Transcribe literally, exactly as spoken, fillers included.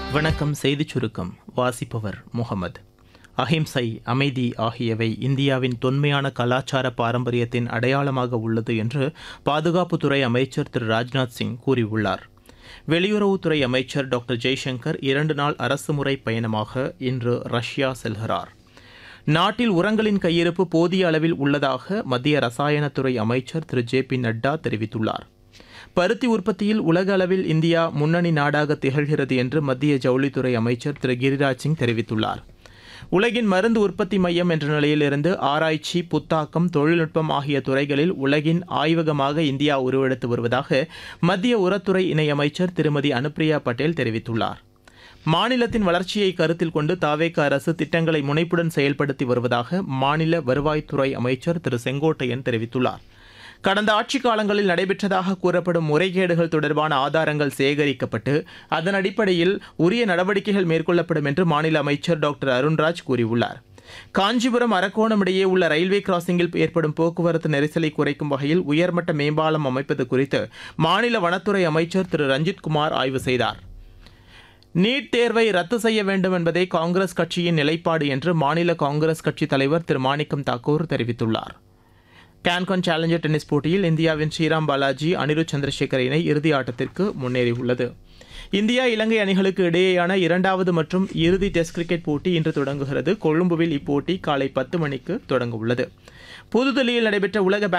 வணக்கம். செய்திச் சுருக்கம் வாசிப்பவர் முகமது. அஹிம்சை, அமைதி ஆகியவை இந்தியாவின் தொன்மையான கலாச்சார பாரம்பரியத்தின் அடையாளமாக உள்ளது என்று பாதுகாப்புத்துறை அமைச்சர் திரு ராஜ்நாத் சிங் கூறியுள்ளார். வெளியுறவுத்துறை அமைச்சர் டாக்டர் ஜெய்சங்கர் இரண்டு நாள் அரசுமுறை பயணமாக இன்று ரஷ்யா செல்கிறார். நாட்டில் உரங்களின் கையிருப்பு போதிய அளவில் உள்ளதாக மத்திய ரசாயனத்துறை அமைச்சர் திரு ஜே பி நட்டா தெரிவித்துள்ளார். பருத்தி உற்பத்தியில் உலக அளவில் இந்தியா முன்னணி நாடாக திகழ்கிறது என்று மத்திய ஜவுளித்துறை அமைச்சர் திரு கிரிராஜ் சிங் தெரிவித்துள்ளார். உலகின் மருந்து உற்பத்தி மையம் என்ற நிலையிலிருந்து ஆராய்ச்சி, புத்தாக்கம், தொழில்நுட்பம் ஆகிய துறைகளில் உலகின் ஆய்வகமாக இந்தியா உருவெடுத்து வருவதாக மத்திய உரத்துறை இணையமைச்சர் திருமதி அனுப்பிரியா பட்டேல் தெரிவித்துள்ளார். மாநிலத்தின் வளர்ச்சியை கருத்தில் கொண்டு தாவேக அரசு திட்டங்களை முனைப்புடன் செயல்படுத்தி வருவதாக மாநில வருவாய்த்துறை அமைச்சர் திரு செங்கோட்டையன் தெரிவித்துள்ளார். கடந்த ஆட்சிக் காலங்களில் நடைபெற்றதாக கூறப்படும் முறைகேடுகள் தொடர்பான ஆதாரங்கள் சேகரிக்கப்பட்டு அதன் அடிப்படையில் உரிய நடவடிக்கைகள் மேற்கொள்ளப்படும் என்று மாநில அமைச்சர் டாக்டர் அருண்ராஜ் கூறியுள்ளார். காஞ்சிபுரம் அரக்கோணம் இடையே உள்ள ரயில்வே கிராசிங்கில் ஏற்படும் போக்குவரத்து நெரிசலை குறைக்கும் வகையில் உயர்மட்ட மேம்பாலம் அமைப்பது குறித்து மாநில வனத்துறை அமைச்சர் திரு ரஞ்சித்குமார் ஆய்வு செய்தார். நீட் தேர்வை ரத்து செய்ய வேண்டும் என்பதே காங்கிரஸ் கட்சியின் நிலைப்பாடு என்று மாநில காங்கிரஸ் கட்சித் தலைவர் திரு மாணிக்கம் தாக்கூர் தெரிவித்துள்ளார். கேன்கான் சேலஞ்சர் டென்னிஸ் போட்டியில் இந்தியாவின் ஸ்ரீராம் பாலாஜி, அனிருத் சந்திரசேகர் இணை இறுதி ஆட்டத்திற்கு முன்னேறியுள்ளது. இந்தியா இலங்கை அணிகளுக்கு இடையேயான இரண்டாவது மற்றும் இறுதி டெஸ்ட் கிரிக்கெட் போட்டி இன்று தொடங்குகிறது. கொழும்புவில் இப்போட்டி காலை பத்து மணிக்கு தொடங்க உள்ளது. புதுதில்லியில் நடைபெற்ற உலக